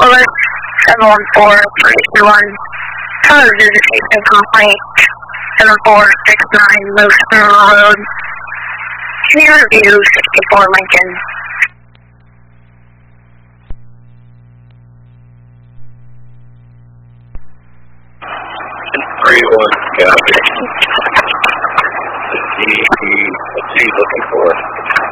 Bullet 714-321. Code visitation complaint 7469 Moose Mineral Road. Can you review 64 Lincoln? 3-1, copy. What's he looking for?